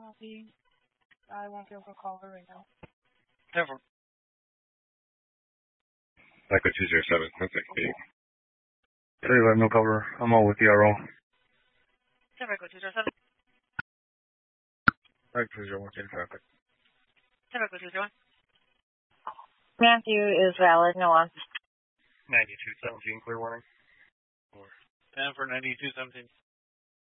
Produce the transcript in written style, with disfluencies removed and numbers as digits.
I won't be able to call her right now. Never. Echo 207, contact me. 311, no cover. I'm all with DRO. Echo 207. Echo 201, in traffic. Echo 201. Matthew is valid, no on. 9217, clear warning. 10 for 9217.